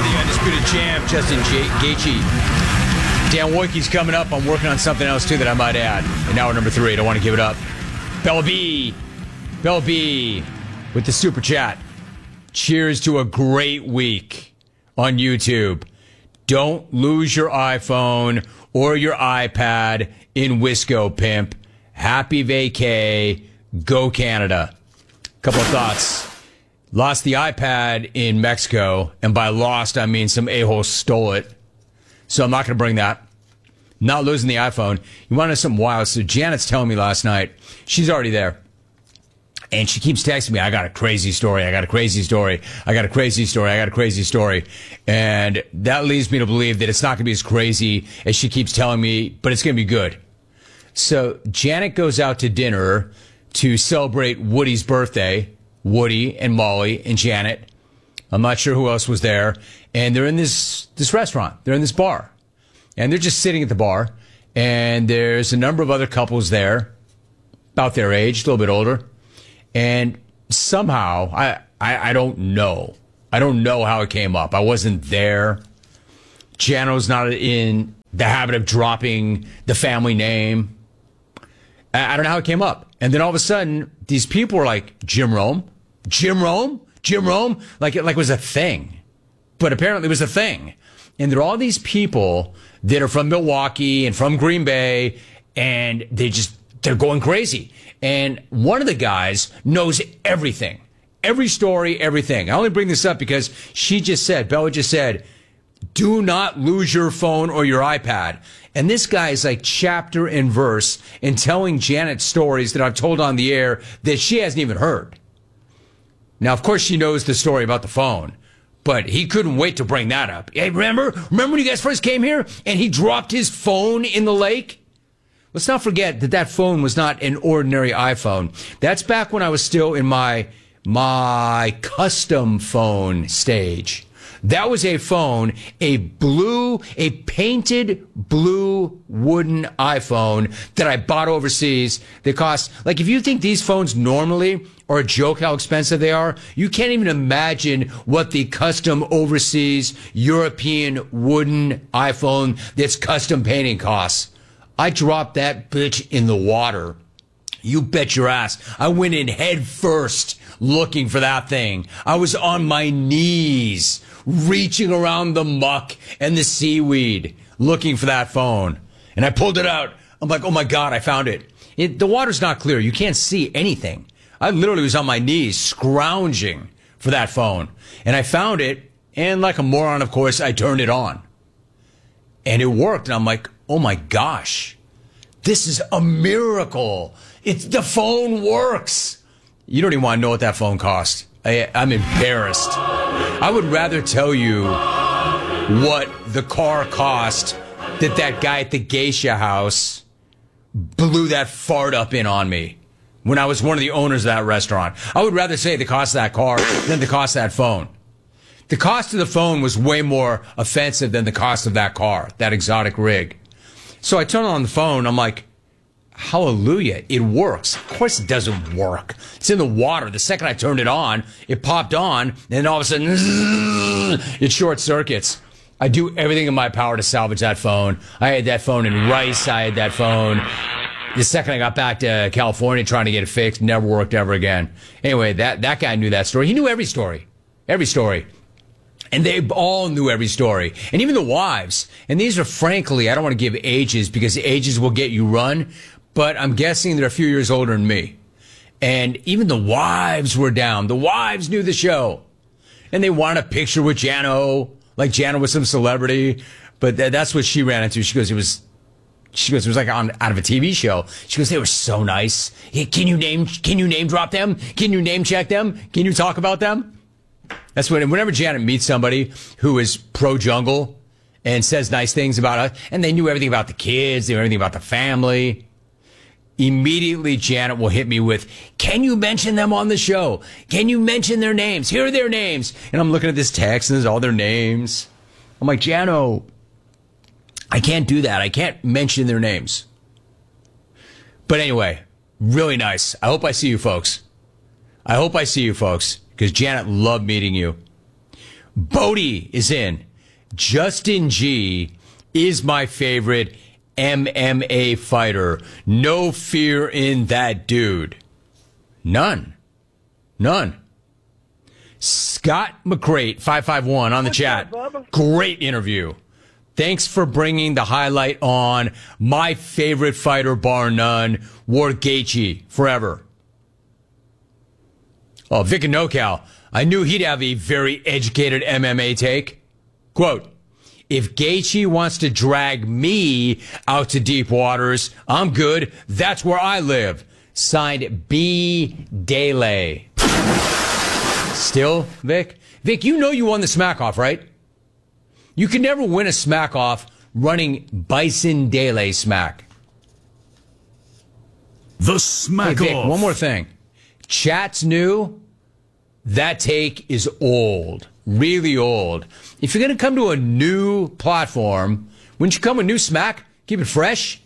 the Undisputed Champ, Justin Gaethje. Dan Woike's coming up. I'm working on something else, too, that I might add. And now we're number 3. I don't want to give it up. Bella B with the super chat. Cheers to a great week on YouTube. Don't lose your iPhone or your iPad in Wisco, pimp. Happy vacay. Go Canada. Couple of thoughts. Lost the iPad in Mexico, and by lost, I mean some a-hole stole it. So I'm not going to bring that. Not losing the iPhone. You want to know something wild? So Janet's telling me last night, she's already there. And she keeps texting me, I got a crazy story, I got a crazy story, I got a crazy story, I got a crazy story. And that leads me to believe that it's not going to be as crazy as she keeps telling me, but it's going to be good. So Janet goes out to dinner to celebrate Woody's birthday. Woody and Molly and Janet. I'm not sure who else was there. And they're in this restaurant. They're in this bar. And they're just sitting at the bar. And there's a number of other couples there, about their age, a little bit older. And somehow, I don't know. I don't know how it came up. I wasn't there. Jano's not in the habit of dropping the family name. I don't know how it came up. And then all of a sudden, these people were like, Jim Rome? Jim Rome? Jim Rome? Like it was a thing. But apparently it was a thing. And there are all these people that are from Milwaukee and from Green Bay, and they're going crazy. And one of the guys knows everything. Every story, everything. I only bring this up because Bella just said, do not lose your phone or your iPad. And this guy is like chapter and verse in telling Janet stories that I've told on the air that she hasn't even heard. Now, of course, she knows the story about the phone, but he couldn't wait to bring that up. Hey, remember when you guys first came here and he dropped his phone in the lake? Let's not forget that phone was not an ordinary iPhone. That's back when I was still in my custom phone stage. That was a phone, a painted blue wooden iPhone that I bought overseas that cost, like if you think these phones normally are a joke how expensive they are, you can't even imagine what the custom overseas European wooden iPhone that's custom painting costs. I dropped that bitch in the water. You bet your ass. I went in head first looking for that thing. I was on my knees, reaching around the muck and the seaweed, looking for that phone. And I pulled it out. I'm like, oh my God, I found it. The water's not clear. You can't see anything. I literally was on my knees, scrounging for that phone. And I found it, and like a moron, of course, I turned it on. And it worked, and I'm like, oh my gosh, this is a miracle. The phone works. You don't even want to know what that phone cost. I'm embarrassed. I would rather tell you what the car cost that guy at the geisha house blew that fart up in on me when I was one of the owners of that restaurant. I would rather say the cost of that car than the cost of that phone. The cost of the phone was way more offensive than the cost of that car, that exotic rig. So I turn on the phone. I'm like, hallelujah, it works. Of course it doesn't work. It's in the water. The second I turned it on, it popped on, and then all of a sudden, it short circuits. I do everything in my power to salvage that phone. I had that phone in Rice. I had that phone. The second I got back to California trying to get it fixed, never worked ever again. Anyway, that guy knew that story. He knew every story. Every story. And they all knew every story. And even the wives. And these are, frankly, I don't want to give ages because ages will get you run. But I'm guessing they're a few years older than me. And even the wives were down. The wives knew the show. And they wanted a picture with Jano. Like Jano was some celebrity. But that's what she ran into. She goes, it was like out of a TV show. She goes, they were so nice. Hey, can you name drop them? Can you name check them? Can you talk about them? That's whenever Janet meets somebody who is pro-jungle and says nice things about us, and they knew everything about the kids, they knew everything about the family, immediately Janet will hit me with, can you mention them on the show? Can you mention their names? Here are their names. And I'm looking at this text, and there's all their names. I'm like, Jano, I can't do that. I can't mention their names. But anyway, really nice. I hope I see you folks. Because Janet loved meeting you. Bodie is in. Justin G is my favorite MMA fighter. No fear in that dude. None. Scott McCrate, 551 on the chat. Great interview. Thanks for bringing the highlight on my favorite fighter, bar none, Ward Gaethje, forever. Oh, Vic and NoCal. I knew he'd have a very educated MMA take. Quote, if Gaethje wants to drag me out to deep waters, I'm good. That's where I live. Signed B. Dele. Still, Vic? Vic, you know you won the smack-off, right? You can never win a smack-off running Bison Dele smack. The smack-off. Hey, Vic, one more thing. Chat's new. That take is old. Really old. If you're going to come to a new platform, wouldn't you come with new smack? Keep it fresh?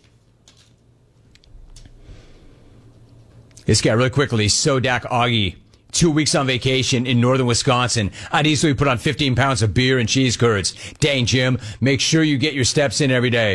This guy, really quickly, Sodak Augie. 2 weeks on vacation in northern Wisconsin. I'd easily put on 15 pounds of beer and cheese curds. Dang, Jim, make sure you get your steps in every day.